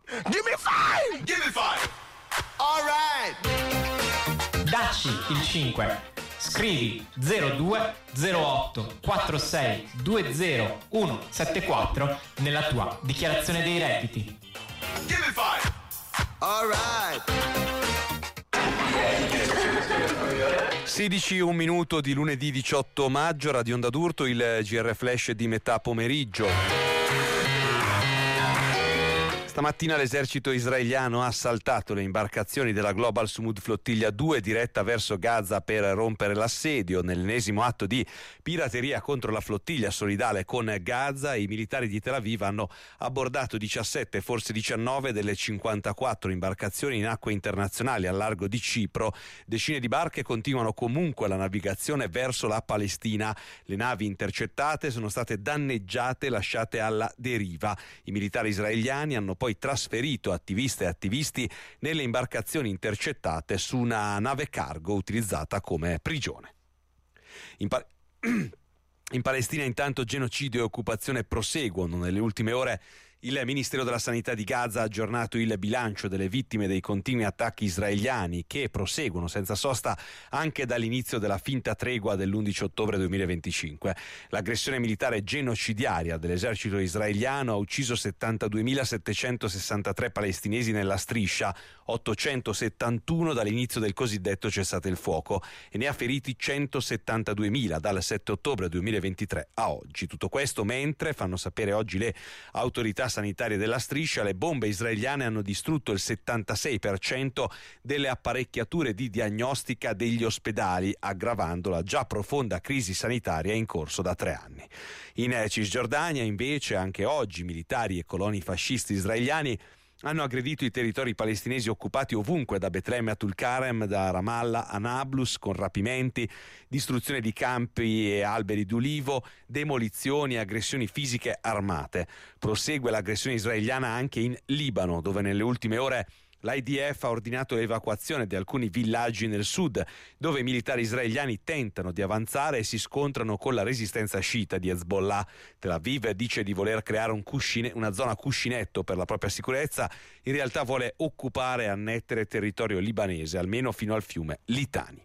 Give me five! Give me five! All right! Dacci il 5. Scrivi 0208 46 20 174 nella tua dichiarazione dei redditi. Give me five! All right! 16 un minuto di lunedì 18 maggio, Radio Onda d'Urto, il GR Flash di metà pomeriggio. Stamattina l'esercito israeliano ha assaltato le imbarcazioni della Global Sumud Flottiglia 2 diretta verso Gaza per rompere l'assedio. Nell'ennesimo atto di pirateria contro la flottiglia solidale con Gaza, i militari di Tel Aviv hanno abbordato 17, forse 19 delle 54 imbarcazioni in acque internazionali al largo di Cipro. Decine di barche continuano comunque la navigazione verso la Palestina. Le navi intercettate sono state danneggiate e lasciate alla deriva. I militari israeliani hanno poi trasferito attiviste e attivisti nelle imbarcazioni intercettate su una nave cargo utilizzata come prigione. In Palestina intanto genocidio e occupazione proseguono. Nelle ultime ore il Ministero della Sanità di Gaza ha aggiornato il bilancio delle vittime dei continui attacchi israeliani che proseguono senza sosta anche dall'inizio della finta tregua dell'11 ottobre 2025. L'aggressione militare genocidaria dell'esercito israeliano ha ucciso 72.763 palestinesi nella striscia, 871 dall'inizio del cosiddetto cessate il fuoco, e ne ha feriti 172.000 dal 7 ottobre 2023 a oggi. Tutto questo mentre, fanno sapere oggi le autorità sanitarie della striscia, le bombe israeliane hanno distrutto il 76% delle apparecchiature di diagnostica degli ospedali, aggravando la già profonda crisi sanitaria in corso da 3 anni. In Cisgiordania, invece, anche oggi militari e coloni fascisti israeliani hanno aggredito i territori palestinesi occupati ovunque, da Betlemme a Tulkarem, da Ramallah a Nablus, con rapimenti, distruzione di campi e alberi d'ulivo, demolizioni e aggressioni fisiche armate. Prosegue l'aggressione israeliana anche in Libano, dove nelle ultime ore l'IDF ha ordinato l'evacuazione di alcuni villaggi nel sud, dove i militari israeliani tentano di avanzare e si scontrano con la resistenza sciita di Hezbollah. Tel Aviv dice di voler creare una zona cuscinetto per la propria sicurezza, in realtà vuole occupare e annettere territorio libanese, almeno fino al fiume Litani.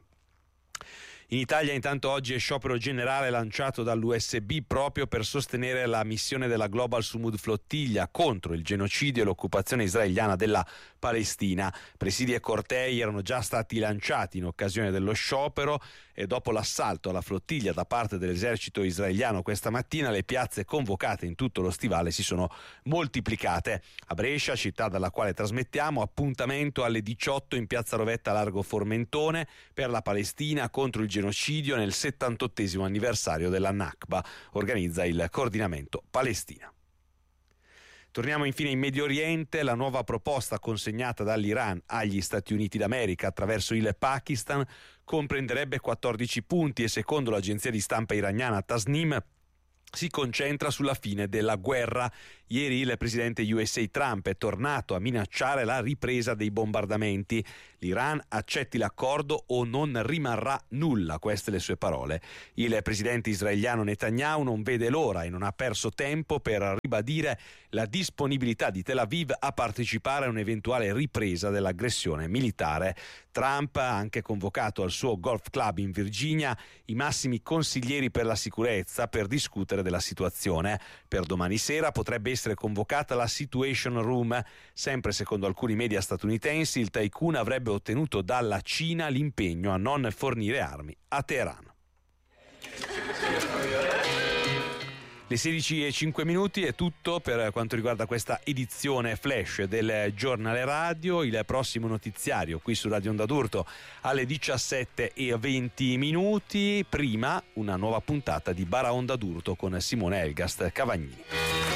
In Italia intanto oggi è sciopero generale lanciato dall'USB proprio per sostenere la missione della Global Sumud Flottiglia contro il genocidio e l'occupazione israeliana della Palestina. Presidi e cortei erano già stati lanciati in occasione dello sciopero e dopo l'assalto alla flottiglia da parte dell'esercito israeliano questa mattina le piazze convocate in tutto lo stivale si sono moltiplicate. A Brescia, città dalla quale trasmettiamo, appuntamento alle 18 in piazza Rovetta largo Formentone per la Palestina contro il genocidio nel 78° anniversario della Nakba, organizza il Coordinamento Palestina. Torniamo infine in Medio Oriente. La nuova proposta consegnata dall'Iran agli Stati Uniti d'America attraverso il Pakistan comprenderebbe 14 punti e secondo l'agenzia di stampa iraniana Tasnim si concentra sulla fine della guerra. Ieri il presidente USA Trump è tornato a minacciare la ripresa dei bombardamenti. L'Iran accetti l'accordo o non rimarrà nulla, queste le sue parole. Il presidente israeliano Netanyahu non vede l'ora e non ha perso tempo per ribadire la disponibilità di Tel Aviv a partecipare a un'eventuale ripresa dell'aggressione militare. Trump ha anche convocato al suo golf club in Virginia i massimi consiglieri per la sicurezza per discutere della situazione. Per domani sera potrebbe essere convocata la Situation Room. Sempre secondo alcuni media statunitensi, il tycoon avrebbe ottenuto dalla Cina l'impegno a non fornire armi a Teheran. Le 16:05 è tutto per quanto riguarda questa edizione flash del giornale radio. Il prossimo notiziario qui su Radio Onda d'Urto alle 17:20. Prima una nuova puntata di Bara Onda d'Urto con Simone Elgast Cavagnini.